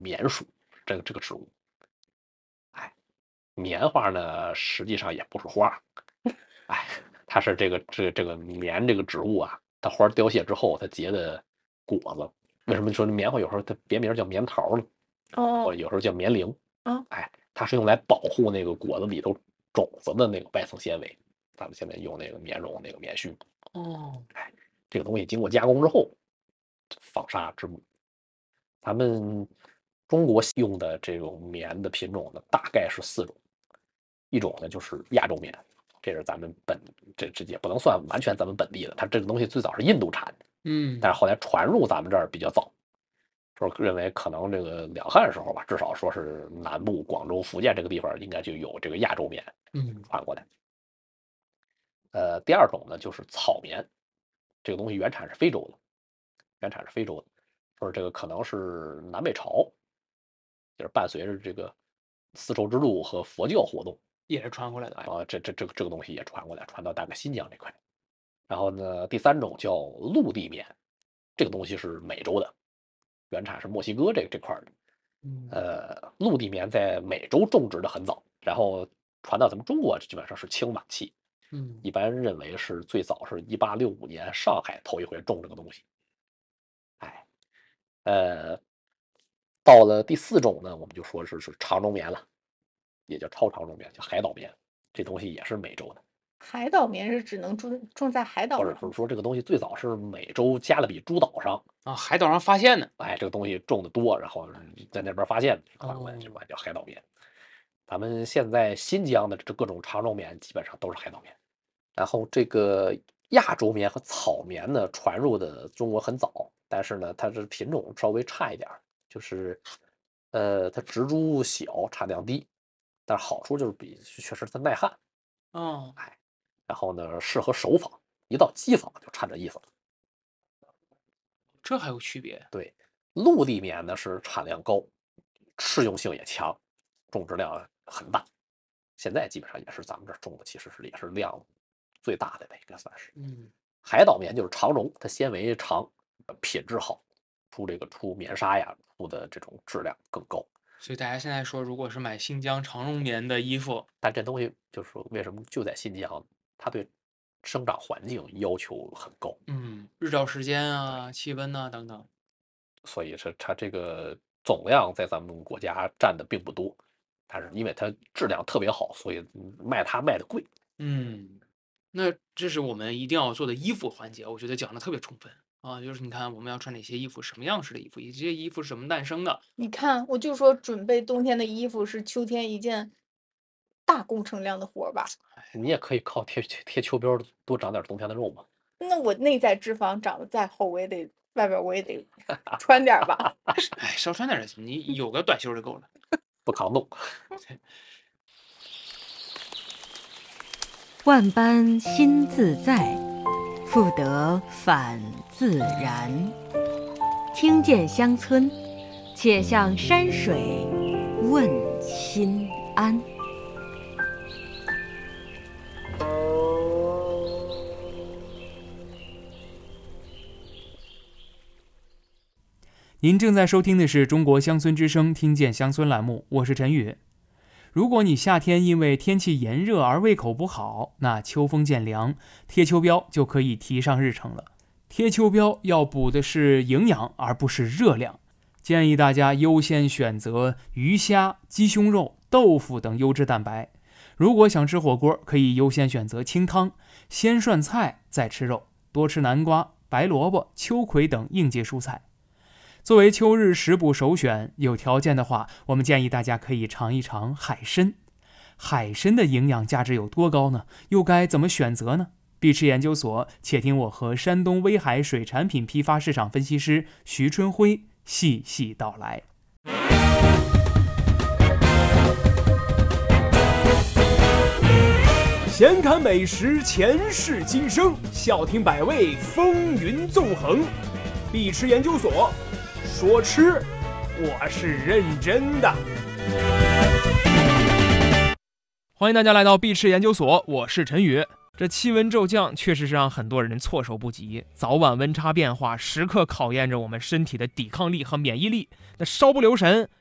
棉树这个植物。哎，棉花呢实际上也不是花，哎，它是这个棉这个植物啊，它花凋谢之后它结的果子。为什么说棉花有时候它别名叫棉桃呢？或者有时候叫棉铃。哎，它是用来保护那个果子里头种子的那个外层纤维。咱们现在用那个棉绒、那个棉絮。哎，这个东西经过加工之后，纺纱织物。咱们中国用的这种棉的品种呢，大概是4种。一种呢就是亚洲棉，这是咱们这也不能算完全咱们本地的，它这个东西最早是印度产的，但是后来传入咱们这儿比较早，就是认为可能这个两汉时候吧，至少说是南部广州、福建这个地方应该就有这个亚洲棉传过来。第二种呢就是草棉，这个东西原产是非洲的，说这个可能是南北朝，就是伴随着这个丝绸之路和佛教活动也是传过来的啊，这个东西也传过来，传到大概新疆这块。然后呢，第3种叫陆地棉，这个东西是美洲的，原产是墨西哥这块的。陆地棉在美洲种植的很早，然后传到咱们中国基本上是清晚期。一般认为是最早是1865年上海头一回种这个东西。哎，到了第4种呢，我们就说是长绒棉了，也叫超长绒棉，叫海岛棉。这东西也是美洲的。 海岛棉是只能种在海岛或者是说这个东西最早是美洲加勒比诸岛上啊，海岛上发现的。 哎，这个东西种的多，然后在那边发现传过来，就管叫海岛棉。咱们现在新疆的这各种长绒棉基本上都是海岛棉。然后这个亚洲棉和草棉呢，传入的中国很早，但是呢，它这品种稍微差一点，就是它植株小，产量低，但是好处就是确实它耐旱。哎，然后呢，适合手纺，一到机纺就差这意思了。 这还有区别？ 对，陆地棉呢是产量高，适用性也强，种植量很大。现在基本上也是咱们这种的，其实也是量最大的，应该算是。海岛棉就是长绒，它纤维长，品质好，出棉纱呀，出的这种质量更高。 所以大家现在说，如果是买新疆长绒棉的衣服， 但这东西就是说为什么就在新疆，它对生长环境要求很高。 日照时间啊、气温啊等等。 所以是它这个总量在咱们国家占的并不多，但是因为它质量特别好，所以卖的贵。 那这是我们一定要做的衣服环节，我觉得讲的特别充分啊。就是你看我们要穿哪些衣服，什么样式的衣服，以及这些衣服是怎么诞生的。 你看，我就说准备冬天的衣服是秋天一件大工程量的活吧。 你也可以靠贴秋膘多长点冬天的肉嘛。 那我内在脂肪长得再厚，我也得外边我也得穿点吧。 哎，少穿点就行，你有个短袖就够了， 不抗冻。 万般心自在，复得返自然。听见乡村，且向山水问心安。 您正在收听的是中国乡村之声听见乡村栏目，我是陈宇。如果你夏天因为天气炎热而胃口不好，那秋风渐凉，贴秋膘就可以提上日程了。贴秋膘要补的是营养，而不是热量。建议大家优先选择鱼虾、鸡胸肉、豆腐等优质蛋白。如果想吃火锅，可以优先选择清汤，先涮菜再吃肉，多吃南瓜、白萝卜、秋葵等应季蔬菜。作为秋日食补首选，有条件的话，我们建议大家可以尝一尝海参。海参的营养价值有多高呢？又该怎么选择呢？碧池研究所，且听我和山东威海水产品批发市场分析师徐春辉细细道来。 闲谈美食，前世今生，笑听百味，风云纵横。碧池研究所，说吃，我是认真的。 欢迎大家来到碧池研究所，我是陈宇。 这气温骤降确实是让很多人措手不及，早晚温差变化时刻考验着我们身体的抵抗力和免疫力，那稍不留神